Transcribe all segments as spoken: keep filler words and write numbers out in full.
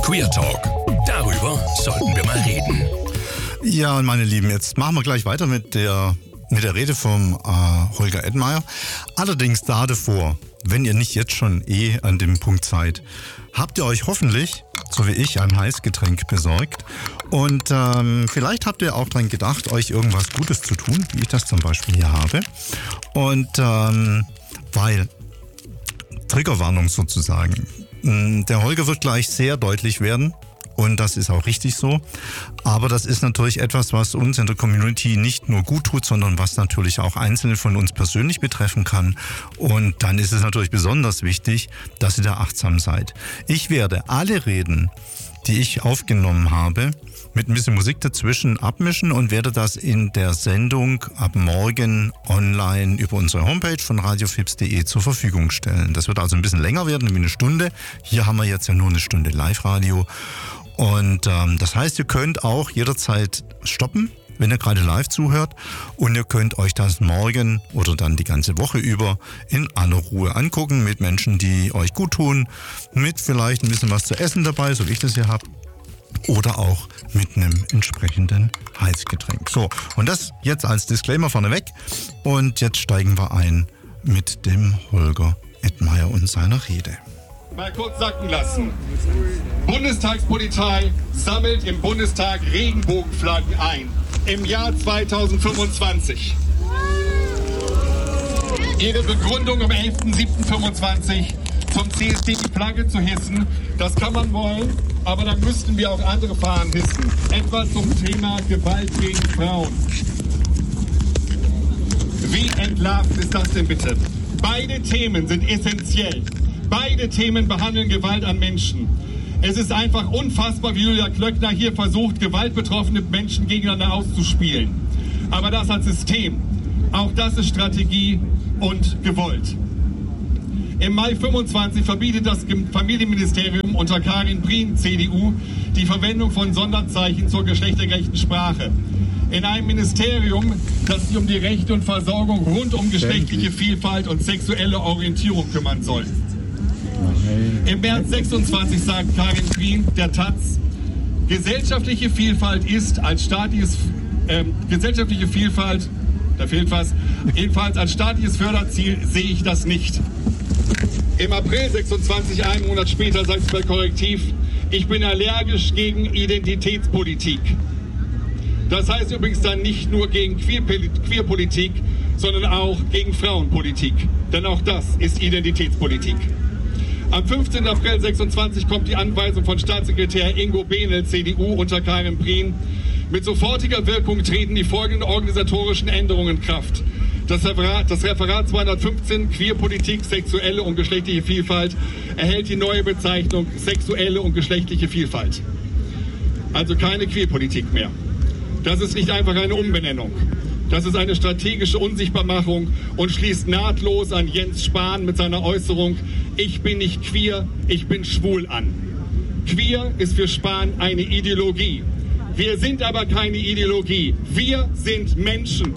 Queer Talk. Darüber sollten wir mal reden. Ja, und meine Lieben, jetzt machen wir gleich weiter mit der, mit der Rede vom äh, Holger Ettmeyer. Allerdings da davor, wenn ihr nicht jetzt schon eh an dem Punkt seid, habt ihr euch hoffentlich, so wie ich, ein Heißgetränk besorgt. Und ähm, vielleicht habt ihr auch dran gedacht, euch irgendwas Gutes zu tun, wie ich das zum Beispiel hier habe. Und ähm, weil, Triggerwarnung sozusagen, der Holger wird gleich sehr deutlich werden. Und das ist auch richtig so. Aber das ist natürlich etwas, was uns in der Community nicht nur gut tut, sondern was natürlich auch Einzelne von uns persönlich betreffen kann. Und dann ist es natürlich besonders wichtig, dass ihr da achtsam seid. Ich werde alle Reden, die ich aufgenommen habe, mit ein bisschen Musik dazwischen abmischen und werde das in der Sendung ab morgen online über unsere Homepage von radiofips punkt de zur Verfügung stellen. Das wird also ein bisschen länger werden, wie eine Stunde. Hier haben wir jetzt ja nur eine Stunde Live-Radio. Und ähm, das heißt, ihr könnt auch jederzeit stoppen, wenn ihr gerade live zuhört. Und ihr könnt euch das morgen oder dann die ganze Woche über in aller Ruhe angucken mit Menschen, die euch gut tun. Mit vielleicht ein bisschen was zu essen dabei, so wie ich das hier habe. Oder auch mit einem entsprechenden Heißgetränk. So, und das jetzt als Disclaimer vorneweg. Und jetzt steigen wir ein mit dem Holger Ettmeyer und seiner Rede. Mal kurz sacken lassen. Bundestagspolizei sammelt im Bundestag Regenbogenflaggen ein. Im Jahr zweitausendfünfundzwanzig. Ihre Begründung am elften siebten fünfundzwanzig zum C S D die Flagge zu hissen, das kann man wollen, aber dann müssten wir auch andere Fahnen hissen. Etwa zum Thema Gewalt gegen Frauen. Wie entlarvt ist das denn bitte? Beide Themen sind essentiell. Beide Themen behandeln Gewalt an Menschen. Es ist einfach unfassbar, wie Julia Klöckner hier versucht, gewaltbetroffene Menschen gegeneinander auszuspielen. Aber das als System, auch das ist Strategie und gewollt. Im Mai fünfundzwanzig verbietet das Familienministerium unter Karin Prien, C D U, die Verwendung von Sonderzeichen zur geschlechtergerechten Sprache. In einem Ministerium, das sich um die Rechte und Versorgung rund um geschlechtliche Vielfalt und sexuelle Orientierung kümmern soll. Im März sechsundzwanzig sagt Karin Prien der Taz, gesellschaftliche Vielfalt ist als staatliches, äh, gesellschaftliche Vielfalt, da fehlt was, jedenfalls als staatliches Förderziel sehe ich das nicht. Im April sechsundzwanzig, einen Monat später, sagt es bei Korrektiv, ich bin allergisch gegen Identitätspolitik. Das heißt übrigens dann nicht nur gegen Queerpolitik, sondern auch gegen Frauenpolitik. Denn auch das ist Identitätspolitik. Am fünfzehnten April sechsundzwanzig kommt die Anweisung von Staatssekretär Ingo Behnel, C D U, unter Karin Prien. Mit sofortiger Wirkung treten die folgenden organisatorischen Änderungen in Kraft. Das Referat, das Referat zweihundertfünfzehn, Queerpolitik, sexuelle und geschlechtliche Vielfalt, erhält die neue Bezeichnung sexuelle und geschlechtliche Vielfalt. Also keine Queerpolitik mehr. Das ist nicht einfach eine Umbenennung. Das ist eine strategische Unsichtbarmachung und schließt nahtlos an Jens Spahn mit seiner Äußerung, ich bin nicht queer, ich bin schwul an. Queer ist für Spahn eine Ideologie. Wir sind aber keine Ideologie. Wir sind Menschen.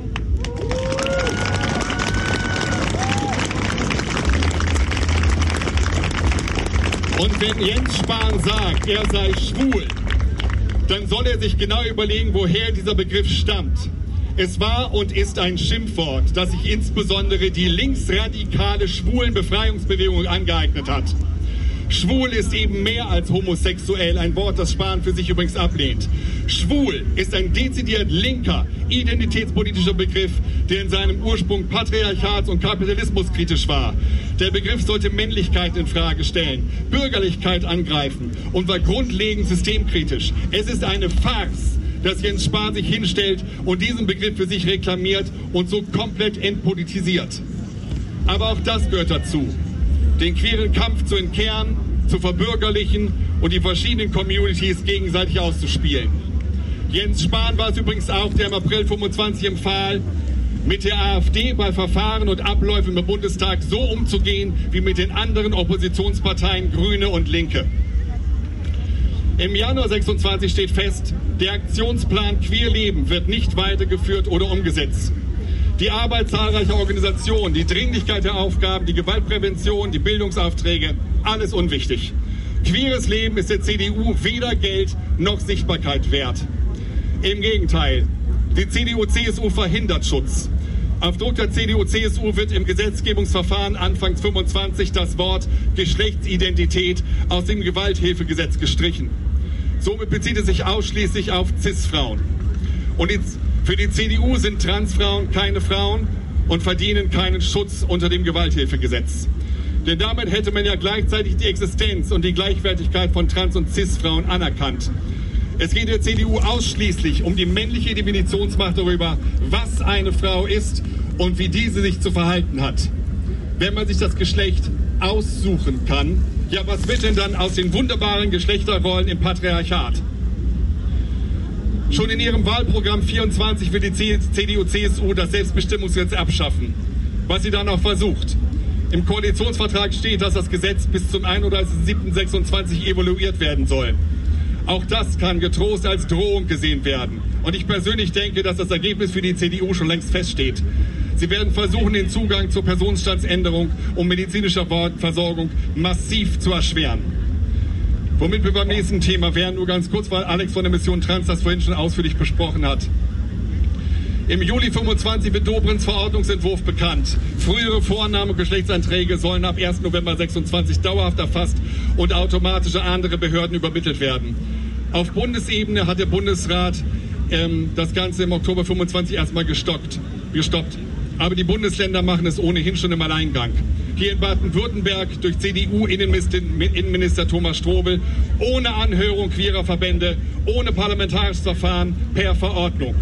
Und wenn Jens Spahn sagt, er sei schwul, dann soll er sich genau überlegen, woher dieser Begriff stammt. Es war und ist ein Schimpfwort, das sich insbesondere die linksradikale Schwulenbefreiungsbewegung angeeignet hat. Schwul ist eben mehr als homosexuell, ein Wort, das Spahn für sich übrigens ablehnt. Schwul ist ein dezidiert linker, identitätspolitischer Begriff, der in seinem Ursprung patriarchats- und kapitalismuskritisch war. Der Begriff sollte Männlichkeit in Frage stellen, Bürgerlichkeit angreifen und war grundlegend systemkritisch. Es ist eine Farce, dass Jens Spahn sich hinstellt und diesen Begriff für sich reklamiert und so komplett entpolitisiert. Aber auch das gehört dazu. Den queeren Kampf zu entkehren, zu verbürgerlichen und die verschiedenen Communities gegenseitig auszuspielen. Jens Spahn war es übrigens auch, der im April fünfundzwanzig empfahl, mit der AfD bei Verfahren und Abläufen im Bundestag so umzugehen wie mit den anderen Oppositionsparteien Grüne und Linke. Im Januar sechsundzwanzig steht fest, der Aktionsplan Queer Leben wird nicht weitergeführt oder umgesetzt. Die Arbeit zahlreicher Organisationen, die Dringlichkeit der Aufgaben, die Gewaltprävention, die Bildungsaufträge, alles unwichtig. Queeres Leben ist der C D U weder Geld noch Sichtbarkeit wert. Im Gegenteil, die C D U C S U verhindert Schutz. Auf Druck der C D U C S U wird im Gesetzgebungsverfahren Anfang fünfundzwanzig das Wort Geschlechtsidentität aus dem Gewalthilfegesetz gestrichen. Somit bezieht es sich ausschließlich auf Cis-Frauen. Und für die C D U sind Transfrauen keine Frauen und verdienen keinen Schutz unter dem Gewalthilfegesetz. Denn damit hätte man ja gleichzeitig die Existenz und die Gleichwertigkeit von Trans- und Cis-Frauen anerkannt. Es geht der C D U ausschließlich um die männliche Definitionsmacht darüber, was eine Frau ist und wie diese sich zu verhalten hat. Wenn man sich das Geschlecht aussuchen kann, ja, was wird denn dann aus den wunderbaren Geschlechterrollen im Patriarchat? Schon in ihrem Wahlprogramm vierundzwanzig will die C D U C S U das Selbstbestimmungsgesetz abschaffen, was sie dann auch versucht. Im Koalitionsvertrag steht, dass das Gesetz bis zum einunddreißigsten siebten sechsundzwanzig evaluiert werden soll. Auch das kann getrost als Drohung gesehen werden. Und ich persönlich denke, dass das Ergebnis für die C D U schon längst feststeht. Sie werden versuchen, den Zugang zur Personenstandsänderung und medizinischer Versorgung massiv zu erschweren. Womit wir beim nächsten Thema wären, nur ganz kurz, weil Alex von der Mission Trans das vorhin schon ausführlich besprochen hat. Im Juli fünfundzwanzig wird Dobrins Verordnungsentwurf bekannt. Frühere Vorname- und Geschlechtsanträge sollen ab ersten November sechsundzwanzig dauerhaft erfasst und automatisch an andere Behörden übermittelt werden. Auf Bundesebene hat der Bundesrat ähm, das Ganze im Oktober fünfundzwanzig erstmal gestockt, gestoppt. Aber die Bundesländer machen es ohnehin schon im Alleingang. Hier in Baden-Württemberg durch C D U-Innenminister Thomas Strobel, ohne Anhörung queerer Verbände, ohne parlamentarisches Verfahren, per Verordnung.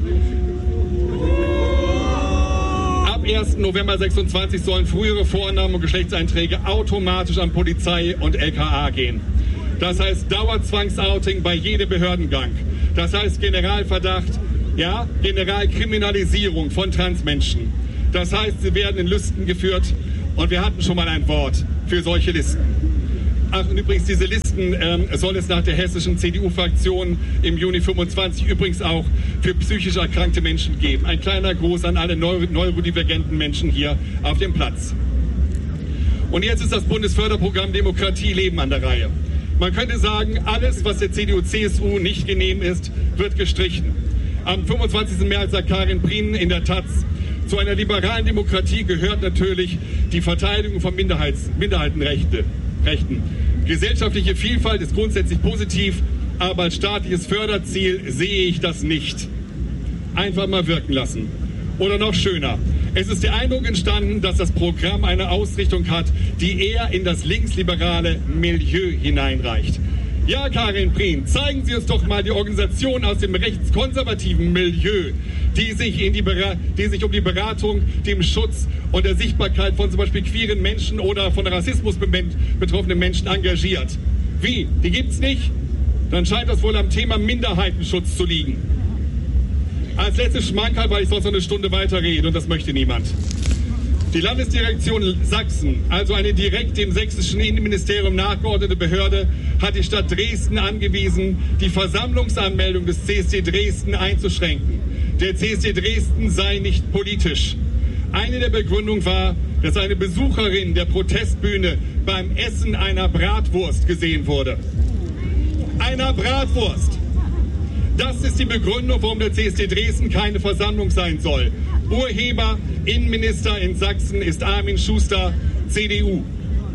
Ab ersten November sechsundzwanzig sollen frühere Vornamen und Geschlechtseinträge automatisch an Polizei und L K A gehen. Das heißt Dauerzwangsouting bei jedem Behördengang. Das heißt Generalverdacht, ja, Generalkriminalisierung von Transmenschen. Das heißt, sie werden in Listen geführt und wir hatten schon mal ein Wort für solche Listen. Ach, und übrigens, diese Listen ähm, soll es nach der hessischen C D U-Fraktion im Juni fünfundzwanzig übrigens auch für psychisch erkrankte Menschen geben. Ein kleiner Gruß an alle neuro neurodivergenten Menschen hier auf dem Platz. Und jetzt ist das Bundesförderprogramm Demokratie Leben an der Reihe. Man könnte sagen, alles, was der C D U C S U nicht genehm ist, wird gestrichen. Am fünfundzwanzigsten März sagt Karin Prien in der Taz, zu einer liberalen Demokratie gehört natürlich die Verteidigung von Minderheits Minderheitenrechten. Gesellschaftliche Vielfalt ist grundsätzlich positiv, aber als staatliches Förderziel sehe ich das nicht. Einfach mal wirken lassen. Oder noch schöner. Es ist der Eindruck entstanden, dass das Programm eine Ausrichtung hat, die eher in das linksliberale Milieu hineinreicht. Ja, Karin Prien, zeigen Sie uns doch mal die Organisation aus dem rechtskonservativen Milieu, die sich, in die, die sich um die Beratung, dem Schutz und der Sichtbarkeit von zum Beispiel queeren Menschen oder von Rassismus betroffenen Menschen engagiert. Wie? Die gibt's nicht? Dann scheint das wohl am Thema Minderheitenschutz zu liegen. Als letztes Schmankerl, weil ich sonst noch eine Stunde weiter rede und das möchte niemand. Die Landesdirektion Sachsen, also eine direkt dem sächsischen Innenministerium nachgeordnete Behörde, hat die Stadt Dresden angewiesen, die Versammlungsanmeldung des C S D Dresden einzuschränken. Der C S D Dresden sei nicht politisch. Eine der Begründungen war, dass eine Besucherin der Protestbühne beim Essen einer Bratwurst gesehen wurde. Einer Bratwurst! Das ist die Begründung, warum der C S D Dresden keine Versammlung sein soll. Urheber, Innenminister in Sachsen ist Armin Schuster, C D U.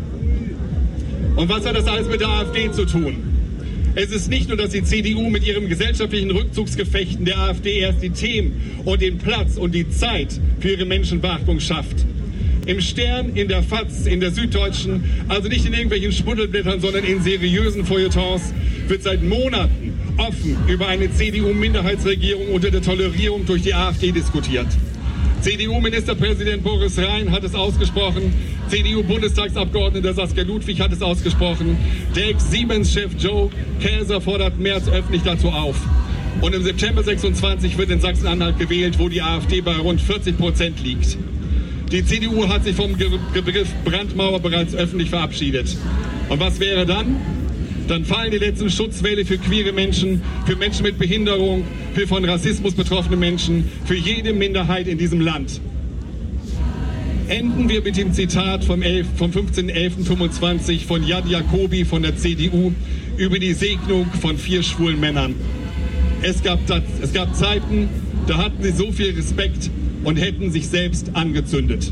Und was hat das alles mit der AfD zu tun? Es ist nicht nur, dass die C D U mit ihren gesellschaftlichen Rückzugsgefechten der AfD erst die Themen und den Platz und die Zeit für ihre Menschenbeachtung schafft. Im Stern, in der FAZ, in der Süddeutschen, also nicht in irgendwelchen Schmuddelblättern, sondern in seriösen Feuilletons, wird seit Monaten offen über eine C D U-Minderheitsregierung unter der Tolerierung durch die AfD diskutiert. C D U-Ministerpräsident Boris Rhein hat es ausgesprochen, C D U-Bundestagsabgeordneter Saskia Ludwig hat es ausgesprochen, der Ex-Siemens-Chef Joe Käser fordert März öffentlich dazu auf. Und im September sechsundzwanzig wird in Sachsen-Anhalt gewählt, wo die AfD bei rund vierzig Prozent liegt. Die C D U hat sich vom Begriff Brandmauer bereits öffentlich verabschiedet. Und was wäre dann? Dann fallen die letzten Schutzwelle für queere Menschen, für Menschen mit Behinderung, für von Rassismus betroffene Menschen, für jede Minderheit in diesem Land. Enden wir mit dem Zitat vom, vom fünfzehnten elften fünfundzwanzig von Jan Jacobi von der C D U über die Segnung von vier schwulen Männern. Es gab, es gab Zeiten, da hatten sie so viel Respekt und hätten sich selbst angezündet.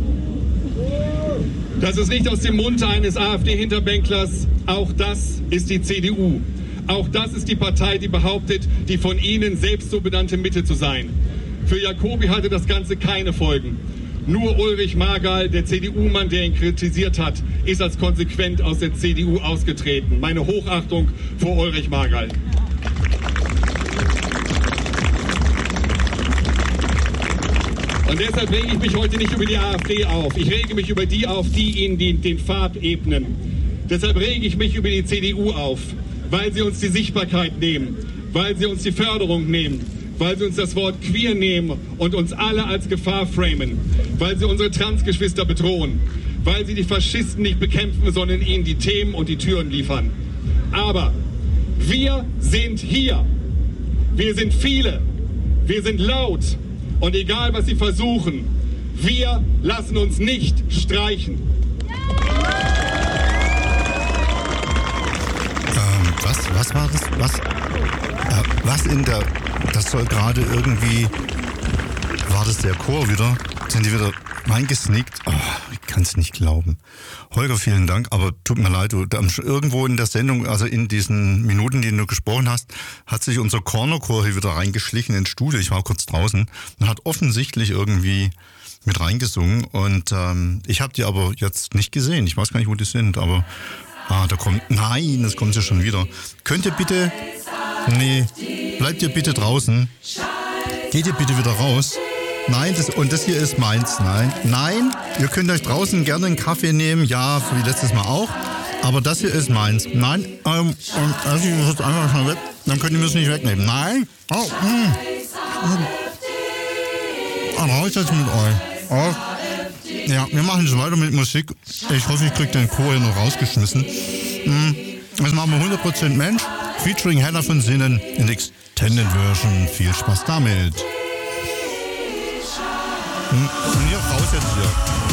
Das ist nicht aus dem Mund eines AfD-Hinterbänklers. Auch das ist die C D U. Auch das ist die Partei, die behauptet, die von Ihnen selbst so benannte Mitte zu sein. Für Jacobi hatte das Ganze keine Folgen. Nur Ulrich Margal, der C D U-Mann, der ihn kritisiert hat, ist als konsequent aus der C D U ausgetreten. Meine Hochachtung vor Ulrich Margal. Und deshalb rege ich mich heute nicht über die AfD auf. Ich rege mich über die auf, die ihnen den, den Pfad ebnen. Deshalb rege ich mich über die C D U auf, weil sie uns die Sichtbarkeit nehmen, weil sie uns die Förderung nehmen, weil sie uns das Wort queer nehmen und uns alle als Gefahr framen, weil sie unsere Transgeschwister bedrohen, weil sie die Faschisten nicht bekämpfen, sondern ihnen die Themen und die Türen liefern. Aber wir sind hier. Wir sind viele. Wir sind laut. Und egal, was sie versuchen, wir lassen uns nicht streichen. Ähm, was, was war das? Was, äh, was in der... Das soll gerade irgendwie... War das der Chor wieder? Sind die wieder reingesneakt? Oh, ich kann es nicht glauben. Holger, vielen Dank, aber tut mir leid, du, irgendwo in der Sendung, also in diesen Minuten, die du gesprochen hast, hat sich unser Cornerchor hier wieder reingeschlichen ins Studio. Ich war kurz draußen und hat offensichtlich irgendwie mit reingesungen und ähm, ich habe die aber jetzt nicht gesehen. Ich weiß gar nicht, wo die sind, aber ah, da kommt, nein, das kommt ja schon wieder. Könnt ihr bitte, nee, bleibt ihr bitte draußen. Geht ihr bitte wieder raus. Nein, das, und das hier ist meins. Nein, nein, ihr könnt euch draußen gerne einen Kaffee nehmen, ja, wie letztes Mal auch. Aber das hier ist meins. Nein, ähm, und also ich muss jetzt einfach mal weg. Dann könnt ihr mir es nicht wegnehmen. Nein. Oh, mh. Dann raus jetzt mit euch. Oh. Ja, wir machen jetzt weiter mit Musik. Ich hoffe, ich kriege den Chor hier noch rausgeschmissen. Jetzt machen wir hundert Prozent Mensch, featuring Hella von Sinnen in Extended Version. Viel Spaß damit. Und hier raus jetzt hier.